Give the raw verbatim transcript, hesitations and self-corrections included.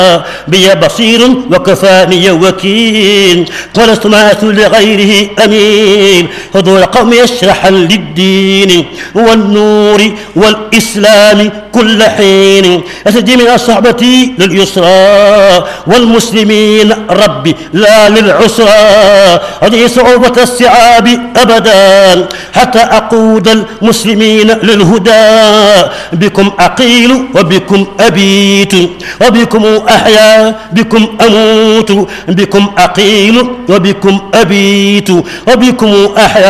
بي بصير وكفاني وكيل ولست ماثل لغيره أمين حضور قوم يشرح للدين والنور والإسلام كل حين أسجي من صحبتي لليسرى والمسلمين ربي لا للعسرى أضي صعوبة الصعاب أبدا حتى أقود المسلمين للهدى بكم أقيل وبكم أبيت وبكم أحيا بكم أموت بكم أقيل وبكم أبيت وبكم أحيا